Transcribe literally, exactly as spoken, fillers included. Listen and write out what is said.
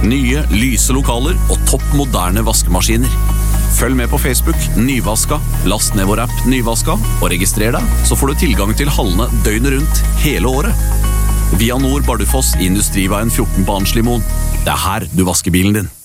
Nye, lyse lokaler og topp moderne vaskemaskiner. Følg med på Facebook, Nyvaska, last ned vår app Nyvaska og registrer deg, så får du tilgang til hallene døgnet rundt hele året. Via Nord Bardufoss i Industriveien fjorten på Arnslimoen. Det er her du vasker bilen din.